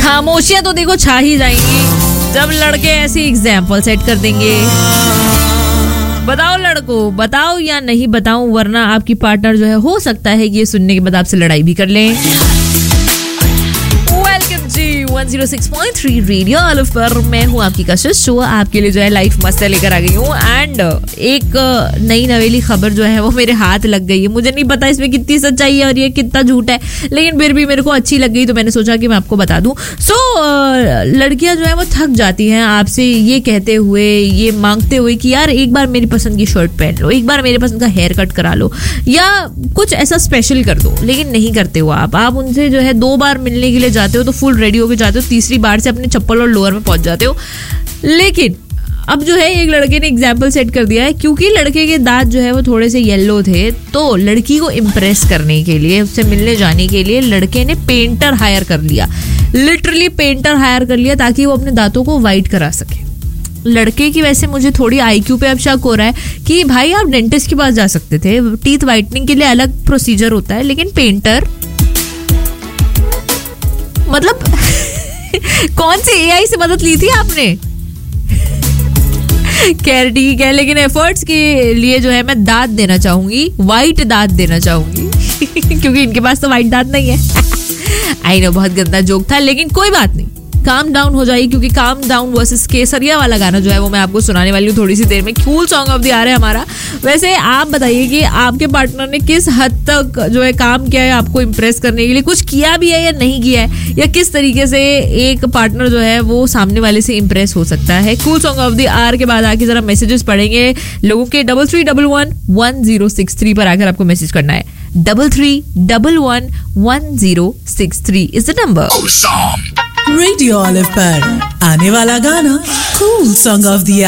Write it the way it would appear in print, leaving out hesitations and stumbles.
खामोशियां तो देखो छा ही जाएंगी जब लड़के ऐसी एग्जाम्पल सेट कर देंगे। बताओ लड़कों, बताओ या नहीं बताऊं, वरना आपकी पार्टनर जो है हो सकता है कि ये सुनने के बाद आपसे लड़ाई भी कर लें। 106.3 रेडियो ऑलिव पर मैं हूँ आपकी कशिश शो, आपके लिए जो है लाइफ मस्त लेकर आ गई हूँ। एंड एक नई नवेली खबर जो है वो मेरे हाथ लग गई है। मुझे नहीं पता इसमें कितनी सच्चाई है और ये कितना झूठ है, लेकिन फिर भी मेरे को अच्छी लग गई तो मैंने सोचा कि मैं आपको बता दूं। लड़कियां जो है वो थक जाती हैं आपसे ये कहते हुए, ये मांगते हुए कि यार एक बार मेरी पसंद की शर्ट पहन लो, एक बार मेरे पसंद का हेयर कट करा लो, या कुछ ऐसा स्पेशल कर दो। लेकिन नहीं करते हो आप उनसे जो है 2 बार मिलने के लिए जाते हो तो फुल रेडी होके जाते हो, तीसरी बार से अपने चप्पल और लोअर में पहुंच जाते हो। लेकिन अब जो है एक लड़के ने एग्जाम्पल सेट कर दिया है, क्योंकि लड़के के दांत जो है वो थोड़े से येलो थे तो लड़की को इम्प्रेस करने के लिए, उससे मिलने जाने के लिए लड़के ने पेंटर हायर कर लिया। लिटरली पेंटर हायर कर लिया ताकि वो अपने दांतों को वाइट करा सके। लड़के की वैसे मुझे थोड़ी आईक्यू पे अब शक हो रहा है कि भाई आप डेंटिस्ट के पास जा सकते थे, टीथ वाइटनिंग के लिए अलग प्रोसीजर होता है, लेकिन पेंटर मतलब कौन सी एआई से मदद ली थी आपने? खैर ठीक है, लेकिन एफर्ट्स के लिए जो है मैं दांत देना चाहूंगी, वाइट दांत देना चाहूंगी क्योंकि इनके पास तो वाइट दांत नहीं है। आई नो बहुत गंदा जोक था, लेकिन कोई बात नहीं, काम डाउन हो जाएगी क्योंकि काम डाउन वर्सेस केसरिया वाला गाना जो है वो मैं आपको सुनाने वाली हूँ थोड़ी सी देर में। Cool song of the our है हमारा। वैसे आप बताइए कि आपके पार्टनर ने किस हद तक जो है काम किया है आपको इम्प्रेस करने के लिए, कुछ किया भी है या नहीं किया है, या किस तरीके से एक पार्टनर जो है वो सामने वाले से इम्प्रेस हो सकता है। Cool song of the our के बाद आके जरा मैसेजेस पढ़ेंगे लोगों के। 33111063 पर आकर आपको मैसेज करना है। 33111063 is the number. Radio olive पर आने वाला गाना कूल सॉन्ग ऑफ द